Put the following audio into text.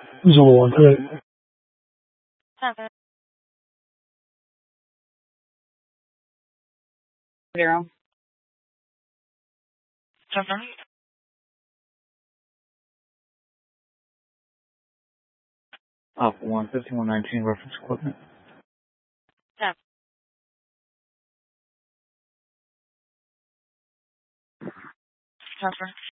Zulu 1-3. Zero. Alpha 1, 5119, reference equipment. Transfer.